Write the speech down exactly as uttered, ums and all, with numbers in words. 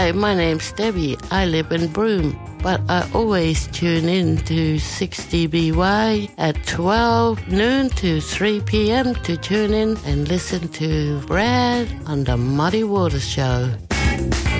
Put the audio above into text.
Hi, my name's Debbie. I live in Broome, but I always tune in to six D B Y at twelve noon to three p.m. to tune in and listen to Brad on the Muddy Waters Show.